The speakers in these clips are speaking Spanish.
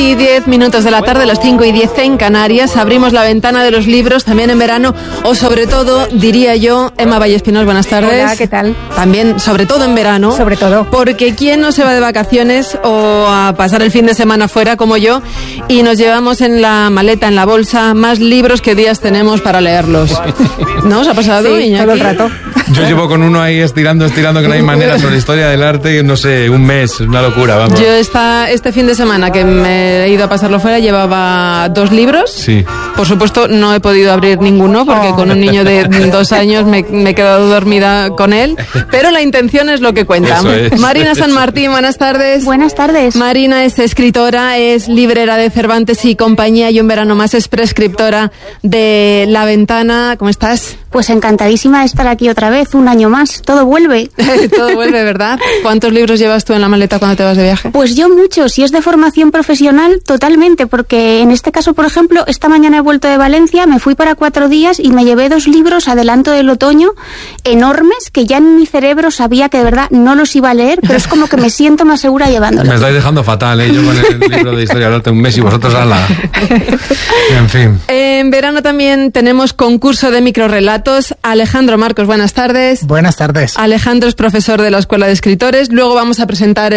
Y 10 minutos de la tarde, las 5:10 en Canarias. Abrimos la ventana de los libros también en verano, o sobre todo, diría yo, Emma Vallespinós, buenas tardes. Hola, ¿qué tal? También, sobre todo en verano. Sobre todo. Porque ¿quién no se va de vacaciones o a pasar el fin de semana fuera como yo? Y nos llevamos en la maleta, en la bolsa, más libros que días tenemos para leerlos. ¿No os ha pasado, sí, Iñaki? todo el rato. Yo llevo con uno ahí estirando, que no hay manera, sobre la historia del arte, no sé, un mes, una locura, vamos. Yo este fin de semana que me he ido a pasarlo fuera llevaba 2 libros. Sí. Por supuesto no he podido abrir ninguno porque con un niño de 2 años me he quedado dormida con él, pero la intención es lo que cuenta. Eso es. Marina San Martín, buenas tardes. Buenas tardes. Marina es escritora, es librera de Cervantes y compañía, y un verano más es prescriptora de La Ventana. ¿Cómo estás? Pues encantadísima de estar aquí otra vez, un año más. Todo vuelve. Todo vuelve, ¿verdad? ¿Cuántos libros llevas tú en la maleta cuando te vas de viaje? Pues yo muchos, si es de formación profesional, totalmente, porque en este caso, por ejemplo, esta mañana he vuelto de Valencia, me fui para 4 días y me llevé 2 libros, adelanto del otoño, enormes, que ya en mi cerebro sabía que de verdad no los iba a leer, pero es como que me siento más segura llevándolos. Me estáis dejando fatal, ¿eh? Yo con el libro de historia del arte un mes y vosotros a la... En fin. En verano también tenemos concurso de microrelatos. Alejandro Marcos, buenas tardes. Buenas tardes. Alejandro es profesor de la Escuela de Escritores. Luego vamos a presentar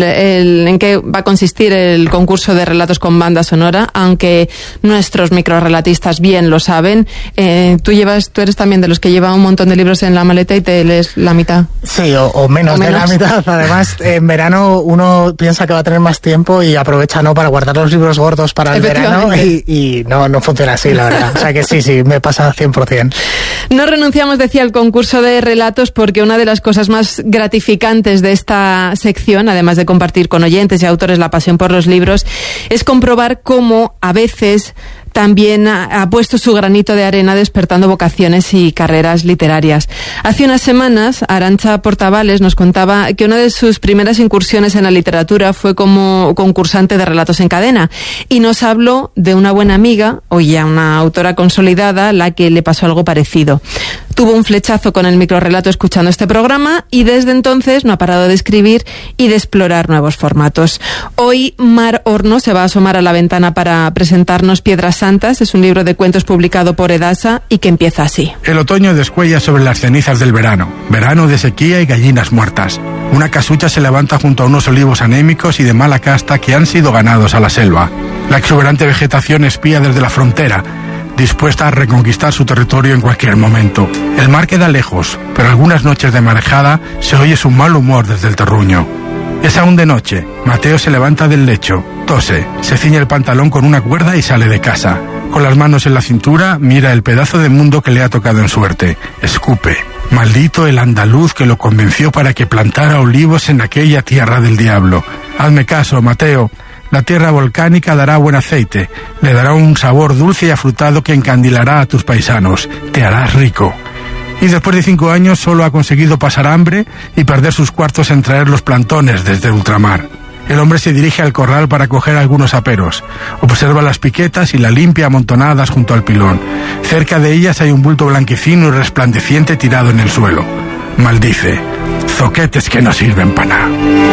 en qué va a consistir el concurso de relatos con banda sonora, aunque nuestros microrelatistas bien lo saben. Tú eres también de los que lleva un montón de libros en la maleta y te lees la mitad. Sí, o menos de la mitad. Además, en verano uno piensa que va a tener más tiempo y aprovecha para guardar los libros gordos para el verano y no funciona así, la verdad. O sea que sí, me pasa 100%. No renunciamos, decía, al concurso de relatos porque una de las cosas más gratificantes de esta sección, además de compartir con oyentes y autores la pasión por los libros, es comprobar cómo a veces también ha puesto su granito de arena despertando vocaciones y carreras literarias. Hace unas semanas, Arantxa Portavales nos contaba que una de sus primeras incursiones en la literatura fue como concursante de relatos en cadena, y nos habló de una buena amiga, o ya una autora consolidada, la que le pasó algo parecido. Tuvo un flechazo con el microrelato escuchando este programa y desde entonces no ha parado de escribir y de explorar nuevos formatos. Hoy Mar Horno se va a asomar a la ventana para presentarnos Piedras Santas. Es un libro de cuentos publicado por Edasa y que empieza así. El otoño descuella sobre las cenizas del verano. Verano de sequía y gallinas muertas. Una casucha se levanta junto a unos olivos anémicos y de mala casta que han sido ganados a la selva. La exuberante vegetación espía desde la frontera, dispuesta a reconquistar su territorio en cualquier momento. El mar queda lejos, pero algunas noches de marejada se oye su mal humor desde el terruño. Es aún de noche. Mateo se levanta del lecho, tose, se ciñe el pantalón con una cuerda y sale de casa. Con las manos en la cintura, mira el pedazo de mundo que le ha tocado en suerte. Escupe. Maldito el andaluz que lo convenció para que plantara olivos en aquella tierra del diablo. Hazme caso, Mateo. La tierra volcánica dará buen aceite, le dará un sabor dulce y afrutado que encandilará a tus paisanos, te harás rico. Y después de 5 años solo ha conseguido pasar hambre y perder sus cuartos en traer los plantones desde el ultramar. El hombre se dirige al corral para coger algunos aperos. Observa las piquetas y la limpia amontonadas junto al pilón. Cerca de ellas hay un bulto blanquecino y resplandeciente tirado en el suelo. Maldice. Zoquetes que no sirven para nada.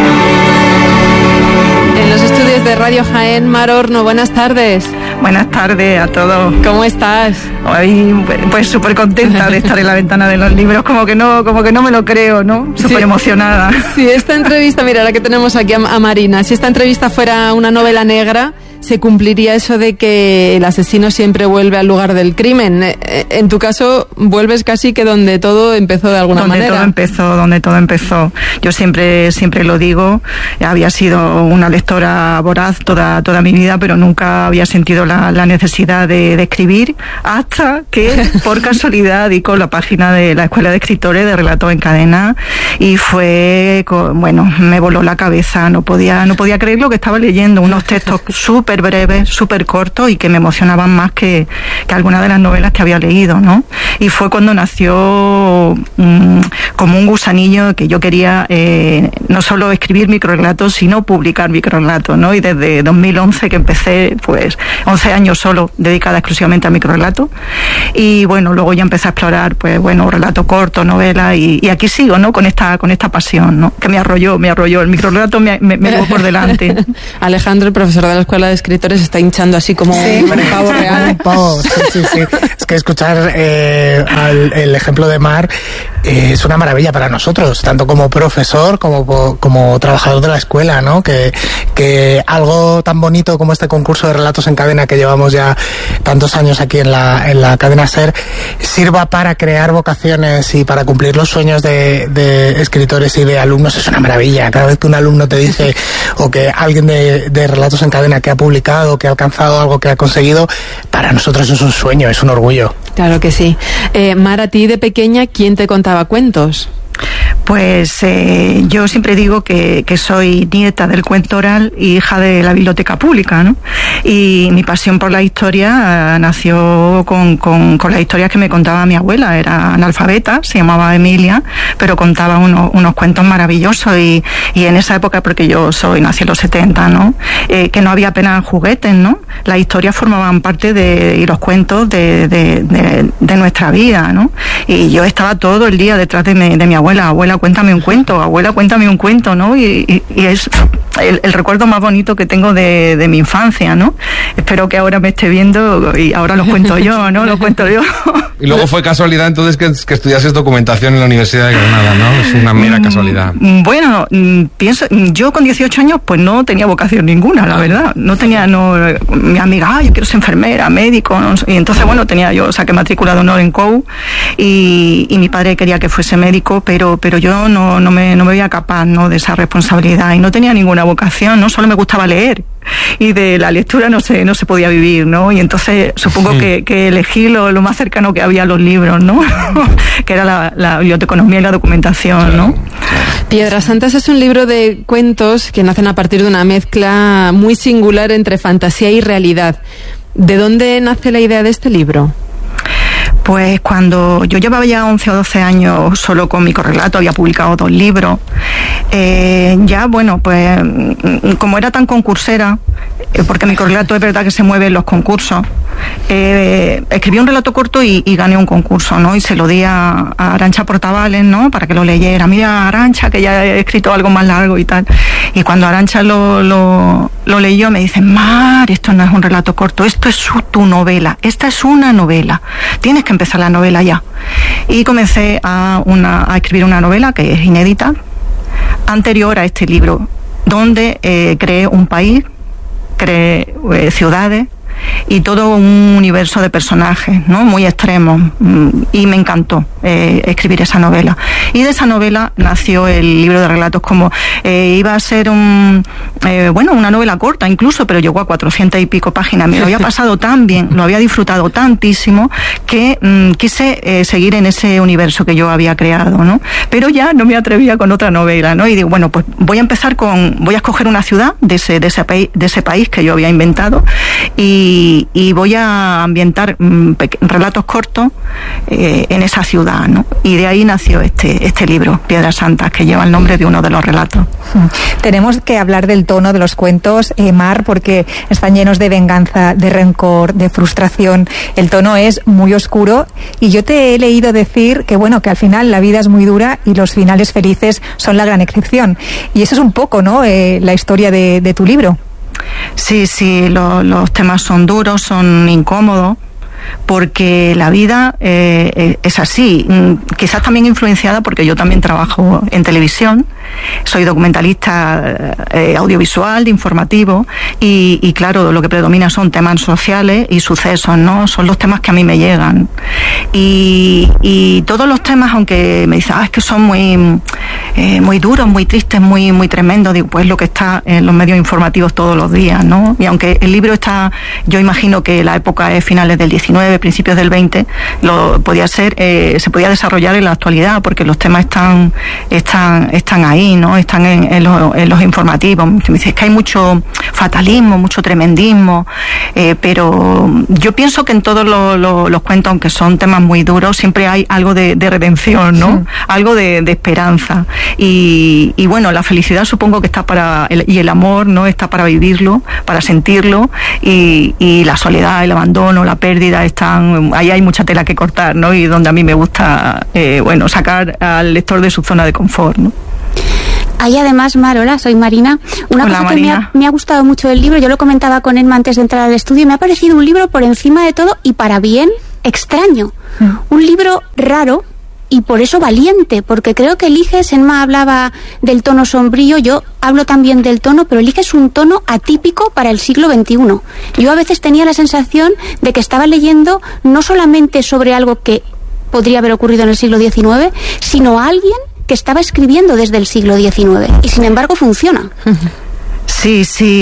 En los estudios de Radio Jaén, Mar Horno, buenas tardes. Buenas tardes a todos. ¿Cómo estás? Hoy, pues súper contenta de estar en la ventana de los libros, como que no me lo creo, ¿no? Súper emocionada. Si esta entrevista, mira la que tenemos aquí a Marina, si esta entrevista fuera una novela negra, se cumpliría eso de que el asesino siempre vuelve al lugar del crimen. En tu caso, vuelves casi que donde todo empezó de alguna manera. Donde todo empezó. Yo siempre lo digo, había sido una lectora voraz toda mi vida, pero nunca había sentido la necesidad de escribir, hasta que, por casualidad, di con la página de la Escuela de Escritores de Relatos en Cadena, y me voló la cabeza, no podía creer lo que estaba leyendo, unos textos súper súper breves, súper cortos y que me emocionaban más que algunas de las novelas que había leído, ¿no? Y fue cuando nació como un gusanillo que yo quería no solo escribir microrelatos, sino publicar microrelatos, ¿no? Y desde 2011 que empecé, pues 11 años solo dedicada exclusivamente a microrelatos. Y bueno, luego ya empecé a explorar, pues bueno, relato corto, novela, y aquí sigo, ¿no? Con esta pasión, ¿no? Que me arrolló, el microrelato me llevó por delante. Alejandro, el profesor de la Escuela de Escritores, está hinchando así como un pavo real. Un pavo, sí. Es que escuchar el ejemplo de Mar es una maravilla para nosotros, tanto como profesor como trabajador de la escuela, ¿no? Que algo tan bonito como este concurso de relatos en cadena que llevamos ya tantos años aquí en la cadena SER sirva para crear vocaciones y para cumplir los sueños de escritores y de alumnos es una maravilla. Cada vez que un alumno te dice, o que alguien de relatos en cadena que ha publicado, que ha alcanzado algo, que ha conseguido, para nosotros es un sueño, es un orgullo. Claro que sí. Mar, a ti de pequeña, ¿quién te contaba cuentos? Pues yo siempre digo que soy nieta del cuento oral y hija de la biblioteca pública, ¿no? Y mi pasión por la historia nació con las historias que me contaba mi abuela. Era analfabeta, se llamaba Emilia, pero contaba unos cuentos maravillosos y en esa época, porque yo nací en los 70, ¿no? Que no había apenas juguetes, ¿no? Las historias formaban parte y los cuentos de nuestra vida, ¿no? Y yo estaba todo el día detrás de mi abuela, cuéntame un cuento, ¿no? Y es el recuerdo más bonito que tengo de mi infancia, ¿no? Espero que ahora me esté viendo y ahora los cuento yo, ¿no? Los cuento yo. Y luego fue casualidad entonces que estudiases documentación en la Universidad de Granada, ¿no? Es una mera casualidad. Bueno, pienso, yo con 18 años pues no tenía vocación ninguna, la verdad. Mi amiga, yo quiero ser enfermera, médico, ¿no? Y entonces, bueno, saqué matrícula de honor en COU y mi padre quería que fuese médico, pero yo no me veía capaz, ¿no? De esa responsabilidad y no tenía ninguna vocación, ¿no? Solo me gustaba leer y de la lectura no se podía vivir, ¿no? Y entonces supongo que elegí lo más cercano que había a los libros, ¿no? Que era la biblioteconomía y la documentación, ¿no? Piedras Santas es un libro de cuentos que nacen a partir de una mezcla muy singular entre fantasía y realidad. ¿De dónde nace la idea de este libro? Pues cuando yo llevaba ya 11 o 12 años solo con microrelato, había publicado 2 libros, ya bueno, pues como era tan concursera, porque microrelato es verdad que se mueve en los concursos, escribí un relato corto y gané un concurso, ¿no? Y se lo di a Arantxa Portavales, ¿no? Para que lo leyera. Mira, Arantxa, que ya he escrito algo más largo y tal. Y cuando Arantxa lo leyó, me dice, Mar, esto no es un relato corto, esto es tu novela, esta es una novela. Tienes que empezar la novela ya. Y comencé a escribir una novela que es inédita, anterior a este libro, donde creé un país, creé ciudades y todo un universo de personajes, ¿no? Muy extremos, y me encantó escribir esa novela. Y de esa novela nació el libro de relatos, como iba a ser una novela corta incluso, pero llegó a 400 y pico páginas. Me lo había pasado tan bien, lo había disfrutado tantísimo que quise seguir en ese universo que yo había creado, ¿no? Pero ya no me atrevía con otra novela, ¿no? Y digo, bueno, pues voy a escoger una ciudad de ese país que yo había inventado y voy a ambientar relatos cortos en esa ciudad, ¿no? Y de ahí nació este libro, Piedras Santas, que lleva el nombre de uno de los relatos. Tenemos que hablar del tono de los cuentos, Mar, porque están llenos de venganza, de rencor, de frustración. El tono es muy oscuro y yo te he leído decir que que al final la vida es muy dura y los finales felices son la gran excepción. Y eso es un poco, ¿no? La historia de tu libro. Sí, los temas son duros, son incómodos, porque la vida es así, quizás también influenciada porque yo también trabajo en televisión, soy documentalista audiovisual, de informativo, y claro, lo que predomina son temas sociales y sucesos, ¿no? Son los temas que a mí me llegan. Y todos los temas, aunque me dicen, es que son muy duros, muy tristes, muy tremendos, digo, pues lo que está en los medios informativos todos los días, ¿no? Y aunque el libro está, yo imagino que la época es finales del 19, XIX, principios del XX, se podía desarrollar en la actualidad, porque los temas están ahí, ¿no? Están en los informativos. Me dice, es que hay mucho fatalismo, mucho tremendismo, pero yo pienso que en todos los cuentos, aunque son temas muy duros, siempre hay algo de redención, ¿no? Sí. Algo de esperanza. Y bueno, la felicidad supongo que está y el amor, ¿no? Está para vivirlo, para sentirlo, y la soledad, el abandono, la pérdida, ahí hay mucha tela que cortar, ¿no? Y donde a mí me gusta, sacar al lector de su zona de confort, ¿no? Hay además, Mar, hola, soy Marina. Una Hola, cosa Marina. que me ha gustado mucho del libro, yo lo comentaba con Emma antes de entrar al estudio, me ha parecido un libro por encima de todo y para bien extraño. Un libro raro y por eso valiente, porque creo que eliges, Emma hablaba del tono sombrío, yo hablo también del tono, pero eliges un tono atípico para el siglo XXI. Yo a veces tenía la sensación de que estaba leyendo no solamente sobre algo que podría haber ocurrido en el siglo XIX, sino a alguien que estaba escribiendo desde el siglo XIX y sin embargo funciona. Sí.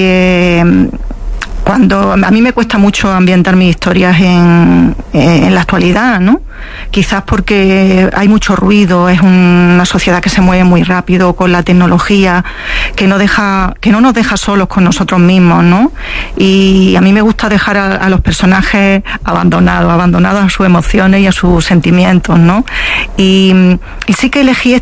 Cuando a mí me cuesta mucho ambientar mis historias en la actualidad, ¿no? Quizás porque hay mucho ruido, es una sociedad que se mueve muy rápido con la tecnología, que no nos deja solos con nosotros mismos, ¿no? Y a mí me gusta dejar a los personajes abandonados a sus emociones y a sus sentimientos, ¿no? Y sí que elegí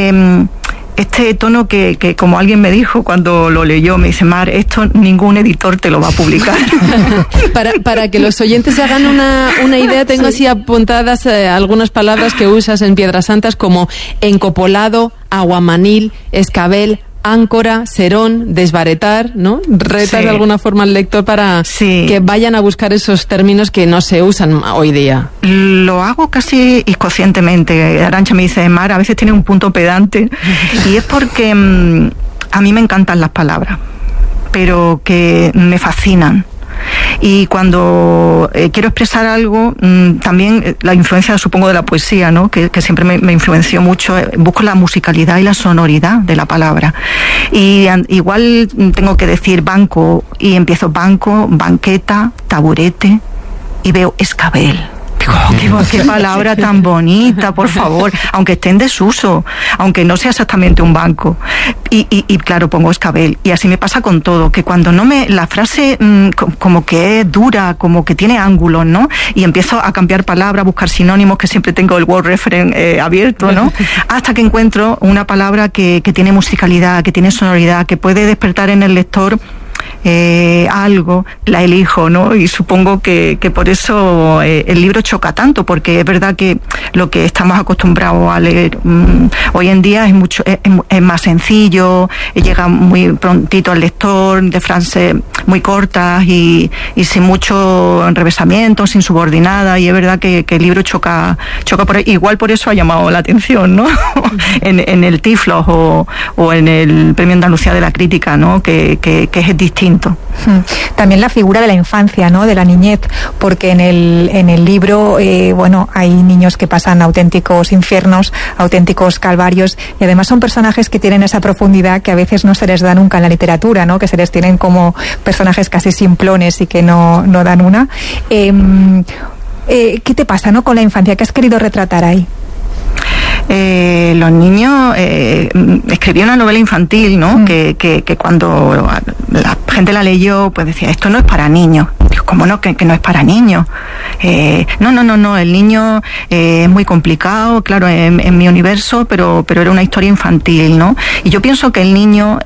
este tono que como alguien me dijo cuando lo leyó, me dice, Mar, esto ningún editor te lo va a publicar. Para que los oyentes se hagan una idea, tengo así apuntadas algunas palabras que usas en Piedras Santas, como encopolado, aguamanil, escabel, áncora, serón, desbaretar, ¿no? Retas de alguna forma al lector para que vayan a buscar esos términos que no se usan hoy día. Lo hago casi inconscientemente. Arantxa me dice, Mar, a veces tiene un punto pedante, y es porque a mí me encantan las palabras, pero que me fascinan. Y cuando quiero expresar algo, también la influencia, supongo, de la poesía, ¿no? Que siempre me influenció mucho. Busco la musicalidad y la sonoridad de la palabra. Y igual tengo que decir banco, y empiezo banco, banqueta, taburete, y veo escabel. Digo, qué palabra tan bonita, por favor, aunque esté en desuso, aunque no sea exactamente un banco. Y claro, pongo escabel. Y así me pasa con todo, que cuando la frase como que es dura, como que tiene ángulos, ¿no? Y empiezo a cambiar palabras, a buscar sinónimos, que siempre tengo el Word Reference abierto, ¿no? Hasta que encuentro una palabra que tiene musicalidad, que tiene sonoridad, que puede despertar en el lector algo, la elijo, ¿no? Y supongo que por eso el libro choca tanto, porque es verdad que lo que estamos acostumbrados a leer hoy en día es más sencillo, llega muy prontito al lector, de frases muy cortas y sin mucho enrevesamiento, sin subordinada, y es verdad que el libro choca igual por eso ha llamado la atención, ¿no? en el Tiflos o en el Premio Andalucía de la Crítica, ¿no? Que es distinto. También la figura de la infancia, ¿no? De la niñez, porque en el libro hay niños que pasan auténticos infiernos, auténticos calvarios, y además son personajes que tienen esa profundidad que a veces no se les da nunca en la literatura, ¿no? Que se les tienen como personajes casi simplones y que no dan una. ¿Qué te pasa, no, con la infancia? ¿Qué has querido retratar ahí? Los niños, escribí una novela infantil, ¿no? Que cuando la gente la leyó, pues decía, esto no es para niños. Digo, ¿cómo no? Que no es para niños. No, el niño es muy complicado, claro, en mi universo, pero era una historia infantil, ¿no? Y yo pienso que el niño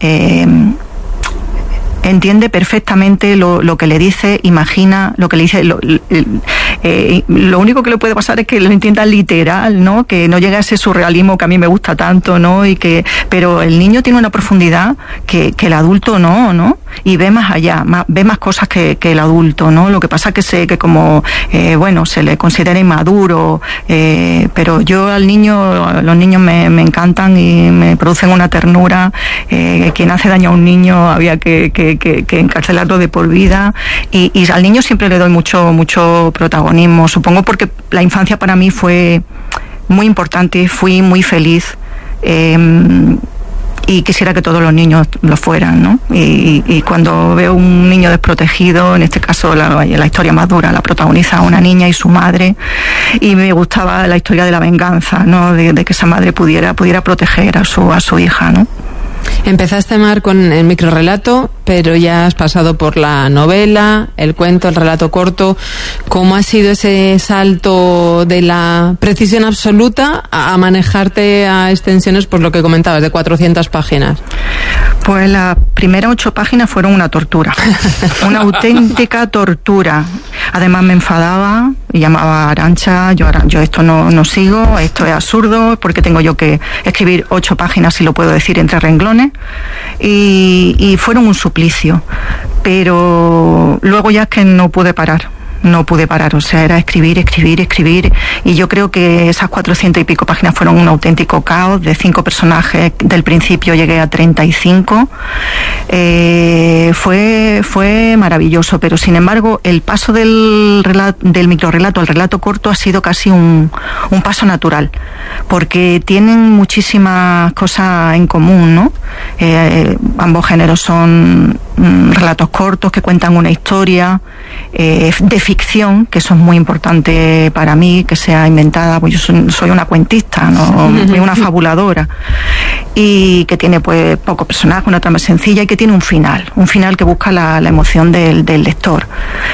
entiende perfectamente lo que le dice, imagina lo que le dice. Lo único que le puede pasar es que lo entienda literal, ¿no? Que no llegue a ese surrealismo que a mí me gusta tanto, ¿no? Pero el niño tiene una profundidad que el adulto no, y ve más allá, ve más cosas que el adulto, ¿no? Lo que pasa es que como se le considera inmaduro, pero yo los niños me encantan y me producen una ternura. Quien hace daño a un niño había que encarcelarlo de por vida, y al niño siempre le doy mucho protagonismo, supongo porque la infancia para mí fue muy importante, fui muy feliz, y quisiera que todos los niños lo fueran, ¿no? Y cuando veo un niño desprotegido, en este caso la historia más dura la protagoniza una niña y su madre, y me gustaba la historia de la venganza, ¿no? De que esa madre pudiera proteger a su hija, ¿no? Empezaste, Mar, con el microrrelato, pero ya has pasado por la novela, el cuento, el relato corto. ¿Cómo ha sido ese salto de la precisión absoluta a manejarte a extensiones, por lo que comentabas, de 400 páginas? Pues las primeras 8 páginas fueron una tortura, una auténtica tortura. Además me enfadaba y llamaba a Arantxa, yo esto no sigo, esto es absurdo, porque tengo yo que escribir 8 páginas si lo puedo decir entre renglones, y fueron un suplicio, pero luego ya es que no pude parar, o sea, era escribir, y yo creo que esas 400 y pico páginas fueron un auténtico caos. De 5 personajes, del principio llegué a 35, fue maravilloso, pero sin embargo el paso del microrrelato al relato corto ha sido casi un paso natural, porque tienen muchísimas cosas en común, ¿no? Ambos géneros son relatos cortos que cuentan una historia de ficción, que eso es muy importante para mí, que sea inventada, pues yo soy una cuentista, no una fabuladora, y que tiene pues pocos personajes, una trama sencilla, y que tiene un final que busca la emoción del lector.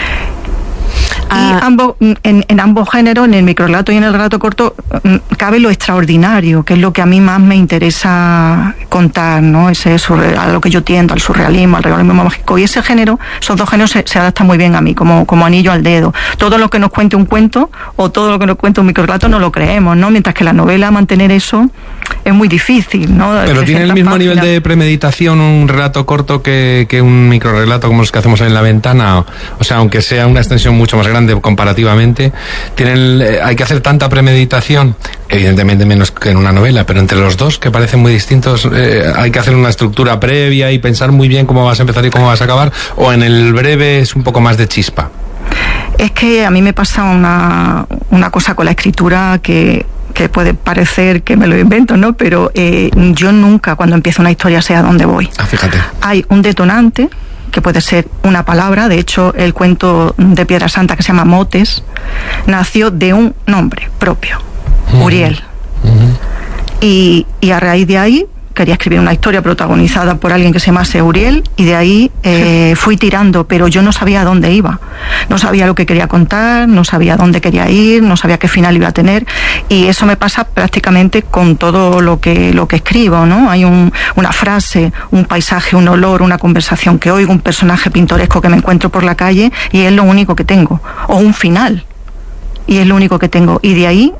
Y en ambos géneros, en el microrrelato y en el relato corto, cabe lo extraordinario, que es lo que a mí más me interesa contar, ¿no? A lo que yo tiendo, al surrealismo, al realismo mágico. Y ese género, esos dos géneros se adaptan muy bien a mí, como anillo al dedo. Todo lo que nos cuente un cuento o todo lo que nos cuente un microrrelato no lo creemos, ¿no? Mientras que la novela, mantener eso es muy difícil, ¿no? Pero tiene el mismo nivel de premeditación un relato corto que un microrrelato como los que hacemos en La Ventana. O sea, aunque sea una extensión mucho más grande comparativamente, hay que hacer tanta premeditación, evidentemente menos que en una novela, pero entre los dos, que parecen muy distintos, hay que hacer una estructura previa y pensar muy bien cómo vas a empezar y cómo vas a acabar, o en el breve es un poco más de chispa. Es que a mí me pasa una cosa con la escritura que puede parecer que me lo invento, ¿no? Pero yo nunca, cuando empiezo una historia, sé a dónde voy. Fíjate. Hay un detonante, que puede ser una palabra. De hecho, el cuento de Piedra Santa, que se llama Motes, nació de un nombre propio, Uriel. Y a raíz de ahí quería escribir una historia protagonizada por alguien que se llamase Uriel, y de ahí fui tirando, pero yo no sabía a dónde iba, no sabía lo que quería contar, no sabía a dónde quería ir, no sabía qué final iba a tener, y eso me pasa prácticamente con todo lo que escribo, ¿no? Hay una frase, un paisaje, un olor, una conversación que oigo, un personaje pintoresco que me encuentro por la calle, y es lo único que tengo, o un final, y es lo único que tengo, y de ahí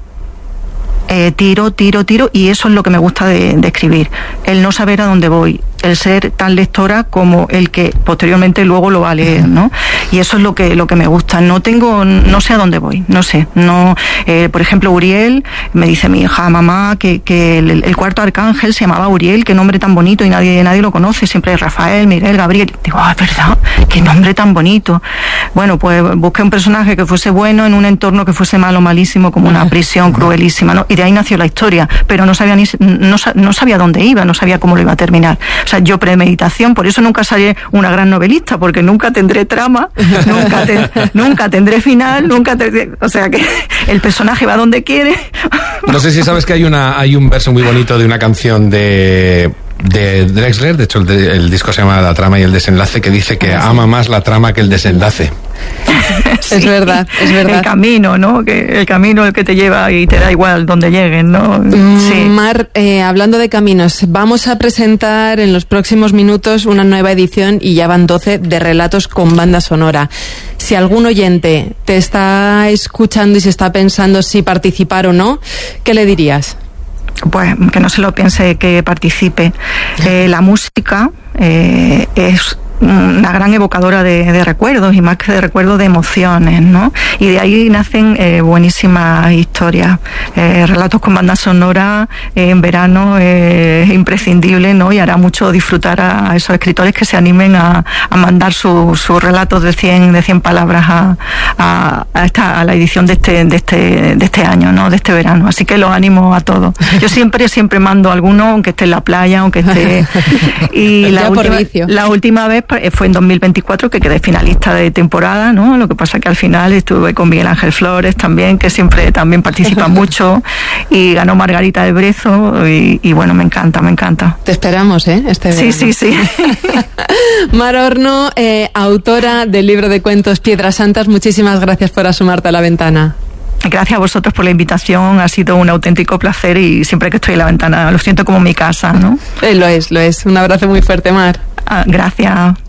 tiro, y eso es lo que me gusta de escribir, el no saber a dónde voy, el ser tan lectora como el que posteriormente luego lo va a leer, ¿no? Y eso es lo que me gusta. No sé a dónde voy, no sé. Por ejemplo, Uriel, me dice mi hija, mamá, que el cuarto arcángel se llamaba Uriel, qué nombre tan bonito, y nadie lo conoce, siempre es Rafael, Miguel, Gabriel. Digo, es verdad, qué nombre tan bonito. Bueno, pues busqué un personaje que fuese bueno en un entorno que fuese malo, malísimo, como una prisión cruelísima, ¿no? Y de ahí nació la historia, pero no sabía dónde iba, no sabía cómo lo iba a terminar. O sea, yo premeditación, por eso nunca seré una gran novelista, porque nunca tendré trama, nunca tendré final, o sea que el personaje va donde quiere. No sé si sabes que hay un verso muy bonito de una canción de Drexler, de hecho el disco se llama La trama y el desenlace, que dice que ama más la trama que el desenlace. Sí, es verdad. El camino, ¿no? Que el camino el que te lleva y te da igual donde lleguen, ¿no? Sí. Mar, hablando de caminos, vamos a presentar en los próximos minutos una nueva edición, y ya van 12, de relatos con banda sonora. Si algún oyente te está escuchando y se está pensando si participar o no, ¿qué le dirías? Pues que no se lo piense, que participe. La música es una gran evocadora de recuerdos, y más que de recuerdos, de emociones, ¿no? Y de ahí nacen buenísimas historias. Relatos con banda sonora en verano es imprescindible, ¿no? Y hará mucho disfrutar a esos escritores que se animen a mandar sus relatos de 100 palabras a la edición de este año, ¿no? De este verano. Así que los animo a todos. Yo siempre mando alguno, aunque esté en la playa, aunque esté... Y la última vez fue en 2024, que quedé finalista de temporada, ¿no? Lo que pasa que al final estuve con Miguel Ángel Flores también, que siempre también participa mucho, y ganó Margarita del Brezo, y bueno, me encanta. Te esperamos, este verano. Sí. Mar Horno, autora del libro de cuentos Piedras Santas, muchísimas gracias por asomarte a la ventana. Gracias a vosotros por la invitación, ha sido un auténtico placer, y siempre que estoy en la ventana lo siento como mi casa, ¿no? Lo es. Un abrazo muy fuerte, Mar. Gracias.